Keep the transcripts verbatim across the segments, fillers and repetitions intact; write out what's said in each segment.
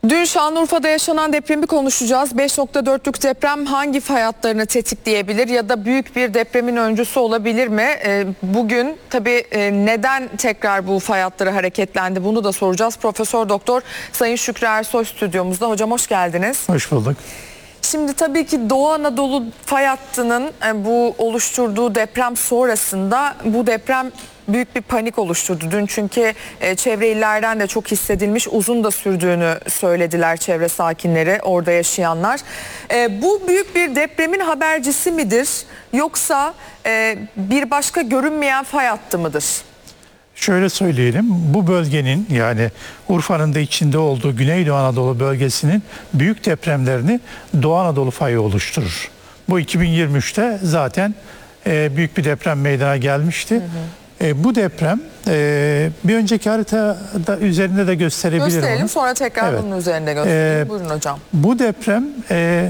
Dün Şanlıurfa'da yaşanan depremi konuşacağız. beş nokta dörtlük deprem hangi fay hatlarını tetikleyebilir ya da büyük bir depremin öncüsü olabilir mi? Bugün tabii neden tekrar bu fay hatları hareketlendi bunu da soracağız. Profesör Doktor Sayın Şükrü Ersoy stüdyomuzda. Hocam hoş geldiniz. Hoş bulduk. Şimdi tabii ki Doğu Anadolu fay hattının bu oluşturduğu deprem sonrasında bu deprem büyük bir panik oluşturdu. Dün çünkü çevre illerden de çok hissedilmiş, uzun da sürdüğünü söylediler çevre sakinleri, orada yaşayanlar. Bu büyük bir depremin habercisi midir yoksa bir başka görünmeyen fay hattı mıdır? Şöyle söyleyelim, bu bölgenin yani Urfa'nın da içinde olduğu Güneydoğu Anadolu bölgesinin büyük depremlerini Doğu Anadolu fayı oluşturur. Bu iki bin yirmi üçte zaten e, büyük bir deprem meydana gelmişti. Hı hı. E, bu deprem e, bir önceki haritada üzerinde de gösterebilirim. Gösterelim onu. sonra tekrar evet. Bunun üzerinde gösterelim. E, Buyurun hocam. Bu deprem e,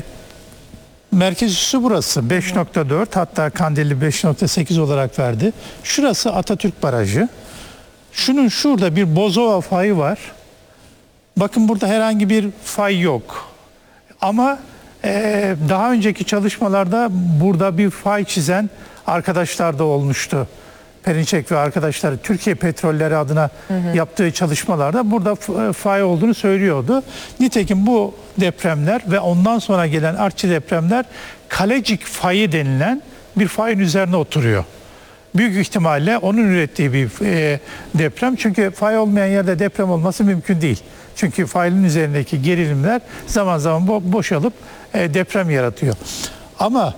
merkez üssü burası beş nokta dört, hatta Kandilli beş nokta sekiz olarak verdi. Şurası Atatürk Barajı. Şunun şurada bir Bozova fayı var. Bakın burada herhangi bir fay yok. Ama e, daha önceki çalışmalarda burada bir fay çizen arkadaşlar da olmuştu. Perinçek ve arkadaşları Türkiye Petrolleri adına hı hı. yaptığı çalışmalarda burada fay olduğunu söylüyordu. Nitekim bu depremler ve ondan sonra gelen artçı depremler Kalecik fayı denilen bir fayın üzerine oturuyor. Büyük ihtimalle onun ürettiği bir e, deprem. Çünkü fay olmayan yerde deprem olması mümkün değil. Çünkü fayın üzerindeki gerilimler zaman zaman bo boşalıp e, deprem yaratıyor. Ama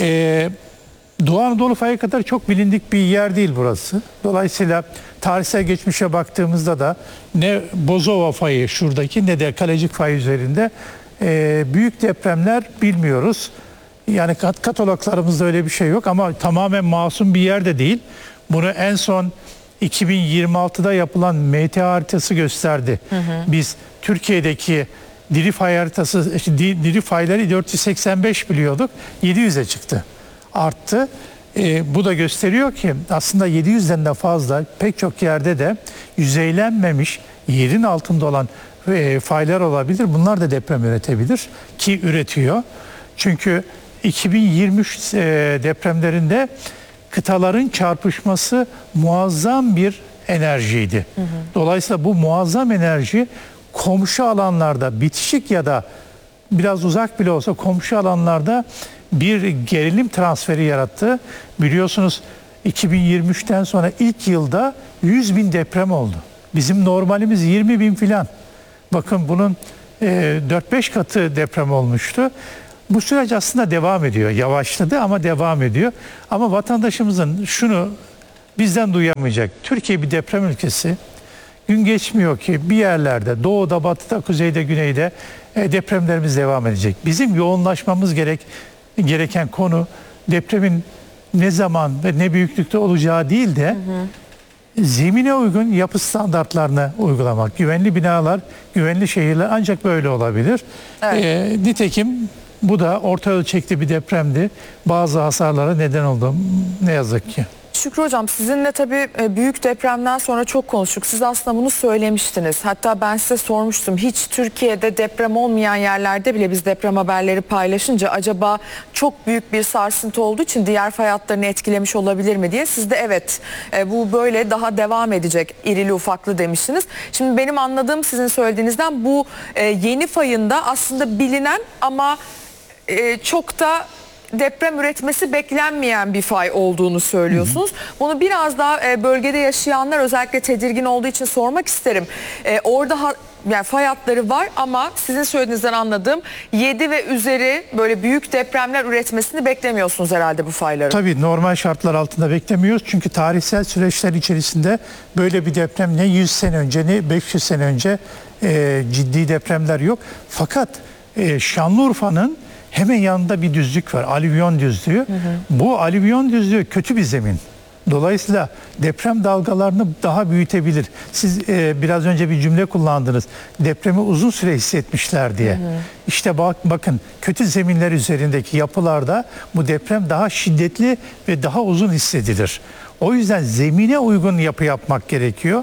e, Doğu Anadolu fayı kadar çok bilindik bir yer değil burası. Dolayısıyla tarihsel geçmişe baktığımızda da ne Bozova fayı şuradaki ne de Kalecik fayı üzerinde e, büyük depremler bilmiyoruz. Yani kat kataloglarımızda öyle bir şey yok ama tamamen masum bir yer de değil. Bunu en son iki bin yirmi altıda yapılan M T haritası gösterdi. Hı hı. Biz Türkiye'deki diri fay haritası, diri fayları dört yüz seksen beş biliyorduk. yedi yüze çıktı. Arttı. E, bu da gösteriyor ki aslında yedi yüzden de fazla pek çok yerde de yüzeylenmemiş, yerin altında olan e, faylar olabilir. Bunlar da deprem üretebilir ki üretiyor. Çünkü iki bin yirmi üç e, depremlerinde kıtaların çarpışması muazzam bir enerjiydi. Hı hı. Dolayısıyla bu muazzam enerji komşu alanlarda bitişik ya da biraz uzak bile olsa komşu alanlarda bir gerilim transferi yarattı. Biliyorsunuz iki bin yirmi üçten sonra ilk yılda yüz bin deprem oldu. Bizim normalimiz yirmi bin filan. Bakın bunun e, dört beş katı deprem olmuştu. Bu süreç aslında devam ediyor. Yavaşladı ama devam ediyor. Ama vatandaşımızın şunu bizden duyamayacak. Türkiye bir deprem ülkesi. Gün geçmiyor ki bir yerlerde doğuda, batıda, kuzeyde, güneyde e, depremlerimiz devam edecek. Bizim yoğunlaşmamız gerek gereken konu depremin ne zaman ve ne büyüklükte olacağı değil de hı hı. zemine uygun yapı standartlarını uygulamak. Güvenli binalar, güvenli şehirler ancak böyle olabilir. Evet. E, nitekim bu da orta ölçekli bir depremdi. Bazı hasarlara neden oldu ne yazık ki. Şükrü Hocam, sizinle tabii büyük depremden sonra çok konuştuk. Siz aslında bunu söylemiştiniz. Hatta ben size sormuştum. Hiç Türkiye'de deprem olmayan yerlerde bile biz deprem haberleri paylaşınca acaba çok büyük bir sarsıntı olduğu için diğer fay hatlarını etkilemiş olabilir mi diye. Siz de evet bu böyle daha devam edecek irili ufaklı demiştiniz. Şimdi benim anladığım sizin söylediğinizden bu yeni fayında aslında bilinen ama çok da deprem üretmesi beklenmeyen bir fay olduğunu söylüyorsunuz. Hı hı. Bunu biraz daha bölgede yaşayanlar özellikle tedirgin olduğu için sormak isterim. Orada ha, yani fay hatları var ama sizin söylediğinizden anladığım yedi ve üzeri böyle büyük depremler üretmesini beklemiyorsunuz herhalde bu fayların. Tabii normal şartlar altında beklemiyoruz. Çünkü tarihsel süreçler içerisinde böyle bir deprem ne yüz sene önce ne beş yüz sene önce e, ciddi depremler yok. Fakat e, Şanlıurfa'nın hemen yanında bir düzlük var. Alüvyon düzlüğü. Hı hı. Bu alüvyon düzlüğü kötü bir zemin. Dolayısıyla deprem dalgalarını daha büyütebilir. Siz e, biraz önce bir cümle kullandınız. Depremi uzun süre hissetmişler diye. Hı hı. İşte bak, bakın kötü zeminler üzerindeki yapılarda bu deprem daha şiddetli ve daha uzun hissedilir. O yüzden zemine uygun yapı yapmak gerekiyor.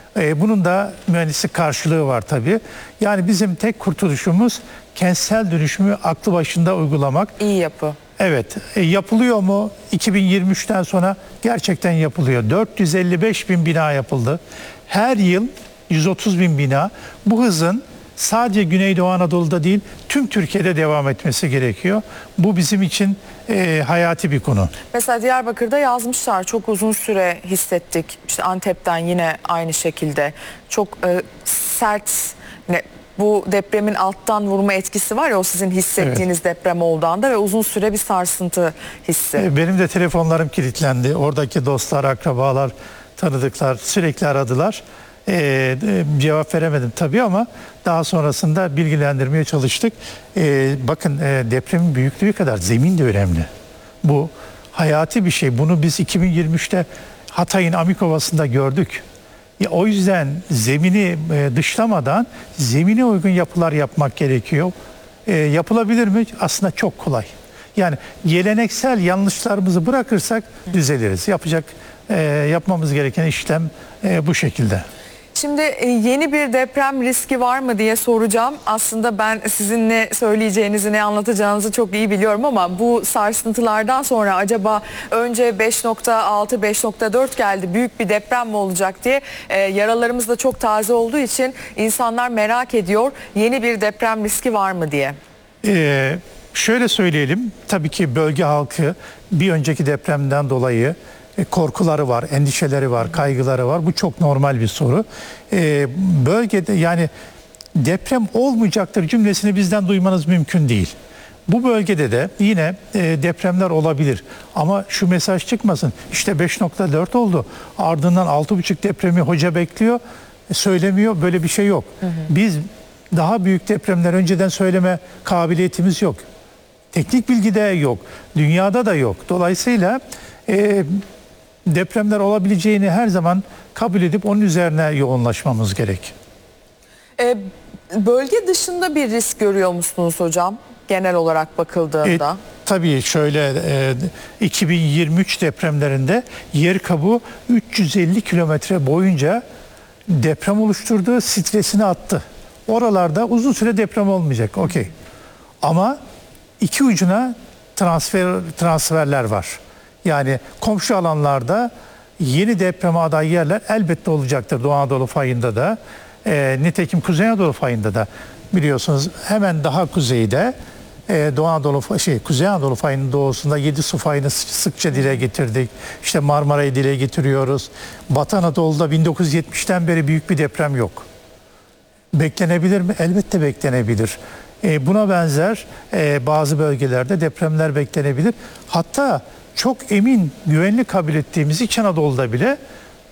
E, bunun da mühendislik karşılığı var tabii. Yani bizim tek kurtuluşumuz kentsel dönüşümü aklı başında uygulamak. İyi yapı. Evet, e, yapılıyor mu? iki bin yirmi üçten sonra gerçekten yapılıyor. dört yüz elli beş bin bina yapıldı. Her yıl yüz otuz bin bina. Bu hızın sadece Güneydoğu Anadolu'da değil, tüm Türkiye'de devam etmesi gerekiyor. Bu bizim için e, hayati bir konu. Mesela Diyarbakır'da yazmışlar, çok uzun süre hissettik. İşte Antep'ten yine aynı şekilde çok e, sert, ne, bu depremin alttan vurma etkisi var ya, o sizin hissettiğiniz evet. deprem olduğunda ve uzun süre bir sarsıntı hissi. E, benim de telefonlarım kilitlendi. Oradaki dostlar, akrabalar, tanıdıklar sürekli aradılar. Ee, cevap veremedim tabii ama daha sonrasında bilgilendirmeye çalıştık. Ee, bakın e, depremin büyüklüğü kadar zemin de önemli. Bu hayati bir şey. Bunu biz iki bin yirmi üçte Hatay'ın Amikovası'nda gördük. Ya, o yüzden zemini e, dışlamadan zemine uygun yapılar yapmak gerekiyor. E, yapılabilir mi? Aslında çok kolay. Yani geleneksel yanlışlarımızı bırakırsak düzeliriz. Yapacak, e, yapmamız gereken işlem e, bu şekilde. Şimdi yeni bir deprem riski var mı diye soracağım. Aslında ben sizin ne söyleyeceğinizi, ne anlatacağınızı çok iyi biliyorum ama bu sarsıntılardan sonra acaba önce beş nokta altı, beş nokta dört geldi, büyük bir deprem mi olacak diye e, yaralarımız da çok taze olduğu için insanlar merak ediyor. Yeni bir deprem riski var mı diye. Ee, şöyle söyleyelim, tabii ki bölge halkı bir önceki depremden dolayı korkuları var, endişeleri var, kaygıları var. Bu çok normal bir soru. Ee, bölgede yani deprem olmayacaktır cümlesini bizden duymanız mümkün değil. Bu bölgede de yine e, depremler olabilir. Ama şu mesaj çıkmasın. İşte beş nokta dört oldu. Ardından altı buçuk depremi hoca bekliyor. E, söylemiyor. Böyle bir şey yok. Hı hı. Biz daha büyük depremler önceden söyleme kabiliyetimiz yok. Teknik bilgide yok. Dünyada da yok. Dolayısıyla e, depremler olabileceğini her zaman kabul edip onun üzerine yoğunlaşmamız gerek. Ee, bölge dışında bir risk görüyor musunuz hocam? Genel olarak bakıldığında. E, tabii şöyle e, iki bin yirmi üç depremlerinde yer kabuğu üç yüz elli kilometre boyunca deprem oluşturdu, stresini attı. Oralarda uzun süre deprem olmayacak. Okey. Ama iki ucuna transfer transferler var. Yani komşu alanlarda yeni depreme aday yerler elbette olacaktır. Doğu Anadolu fayında da, e, nitekim Kuzey Anadolu fayında da biliyorsunuz hemen daha kuzeyde e, Doğu Anadolu şey Kuzey Anadolu fayının doğusunda yedi su fayını sıkça dile getirdik. İşte Marmara'yı dile getiriyoruz. Batı Anadolu'da bin dokuz yüz yetmişten beri büyük bir deprem yok. Beklenebilir mi? Elbette beklenebilir. E, buna benzer e, bazı bölgelerde depremler beklenebilir. Hatta çok emin, güvenli kabul ettiğimiz İç Anadolu'da bile